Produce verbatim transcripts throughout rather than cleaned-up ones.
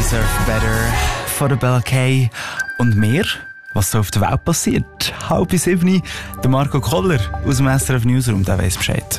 Deserve Better von der Bella Kay. Und mehr, was so auf der Welt passiert. Halb bis sieben, der Marco Koller aus dem S R F Newsroom, der weiss Bescheid.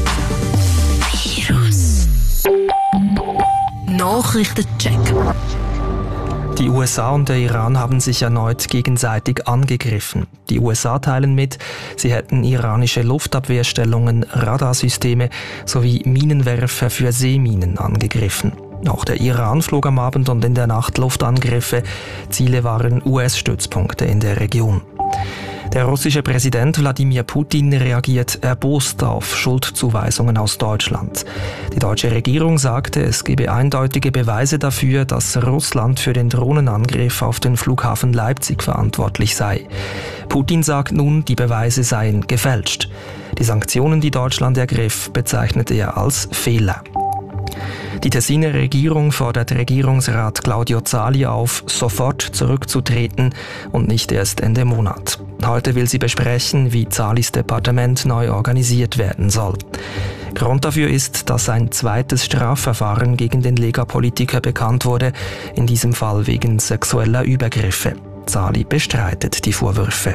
Virus Nachrichtencheck. Die U S A und der Iran haben sich erneut gegenseitig angegriffen. Die U S A teilen mit, sie hätten iranische Luftabwehrstellungen, Radarsysteme sowie Minenwerfer für Seeminen angegriffen. Auch der Iran flog am Abend und in der Nacht Luftangriffe. Ziele waren U S-Stützpunkte in der Region. Der russische Präsident Wladimir Putin reagiert erbost auf Schuldzuweisungen aus Deutschland. Die deutsche Regierung sagte, es gebe eindeutige Beweise dafür, dass Russland für den Drohnenangriff auf den Flughafen Leipzig verantwortlich sei. Putin sagt nun, die Beweise seien gefälscht. Die Sanktionen, die Deutschland ergriff, bezeichnete er als Fehler. Die Tessiner Regierung fordert Regierungsrat Claudio Zali auf, sofort zurückzutreten und nicht erst Ende Monat. Heute will sie besprechen, wie Zalis Departement neu organisiert werden soll. Grund dafür ist, dass ein zweites Strafverfahren gegen den Lega-Politiker bekannt wurde, in diesem Fall wegen sexueller Übergriffe. Zali bestreitet die Vorwürfe.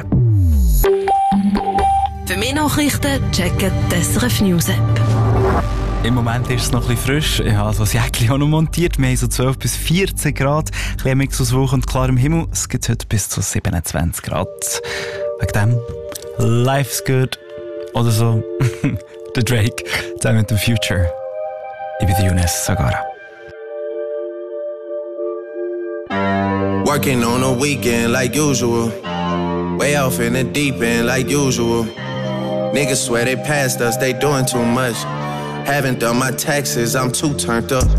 Für mehr Nachrichten checken die S R F News App. Im Moment ist es noch ein bisschen frisch. Ich habe das Jäckchen auch noch montiert. Wir haben so zwölf bis vierzehn Grad. Ein bisschen Mix aus Wolken und klarem Himmel. Es gibt heute bis zu siebenundzwanzig Grad. Wegen dem Life's good. Oder so. Der Drake zusammen mit dem Future. Ich bin Younes Sagara. Working on a weekend like usual. Way off in the deep end like usual. Niggas swear they passed us, they doing too much. Haven't done my taxes, I'm too turned up.